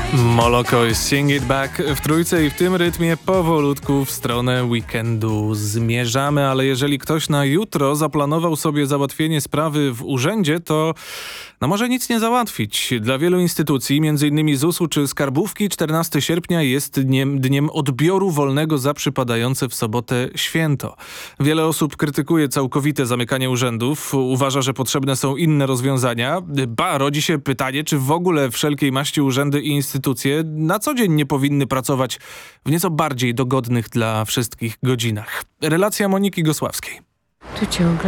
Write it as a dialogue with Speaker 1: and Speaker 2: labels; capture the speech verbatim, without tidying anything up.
Speaker 1: Moloko Sing It Back w trójce i w tym rytmie powolutku w stronę weekendu zmierzamy, ale jeżeli ktoś na jutro zaplanował sobie załatwienie sprawy w urzędzie, to no może nic nie załatwić. Dla wielu instytucji, między innymi zusu czy skarbówki, czternastego sierpnia jest dniem, dniem odbioru wolnego za przypadające w sobotę święto. Wiele osób krytykuje całkowite zamykanie urzędów, uważa, że potrzebne są inne rozwiązania. Ba, rodzi się pytanie, czy w ogóle wszelkiej maści urzędy i instytucje na co dzień nie powinny pracować w nieco bardziej dogodnych dla wszystkich godzinach. Relacja Moniki Gosławskiej.
Speaker 2: Tu ciągle